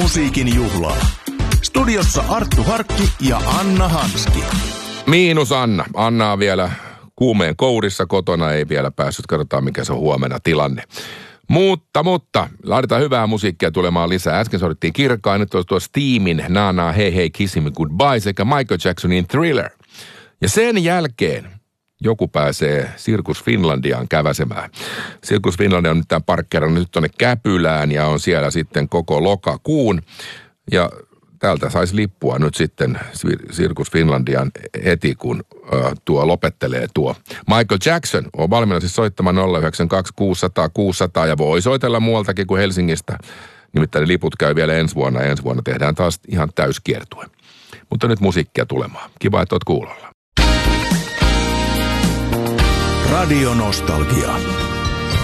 Musiikin juhlaa. Studiossa Arttu Harkki ja Anna Hanski. Miinus Anna. Anna on vielä kuumeen kourissa kotona, ei vielä päässyt. Katsotaan, mikä se on huomenna tilanne. Mutta, laitetaan hyvää musiikkia tulemaan lisää. Äsken soitettiin Kirkkaa, nyt olisi tuo Steamin Nana Hey Hey Kiss Me Goodbye sekä Michael Jacksonin Thriller. Ja sen jälkeen joku pääsee Circus Finlandiaan käväsemään. Circus Finlandia on nyt tämän parkkeerannut nyt tuonne Käpylään ja on siellä sitten koko lokakuun. Ja täältä saisi lippua nyt sitten Circus Finlandian heti, kun tuo lopettelee tuo. Michael Jackson on valmiina siis soittamaan 092 600 600 ja voi soitella muualtakin kuin Helsingistä. Nimittäin liput käy vielä ensi vuonna. Ensi vuonna tehdään taas ihan täyskiertue. Mutta nyt musiikkia tulemaan. Kiva, että oot kuulolla. Radio Nostalgia.